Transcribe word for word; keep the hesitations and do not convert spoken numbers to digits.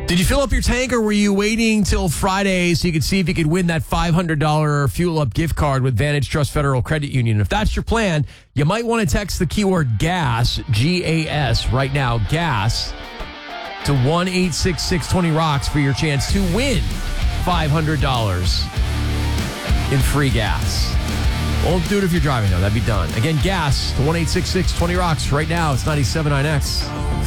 Did you fill up your tank, or were you waiting till Friday so you could see if you could win that five hundred dollars Fuel Up gift card with Vantage Trust Federal Credit Union? If that's your plan, you might want to text the keyword GAS, G A S, right now, GAS, to one eight six six twenty rocks for your chance to win five hundred dollars in free gas. Won't do it if you're driving, though. That'd be done. Again, GAS to one eight six six twenty rocks. Right now, it's ninety-seven point nine X.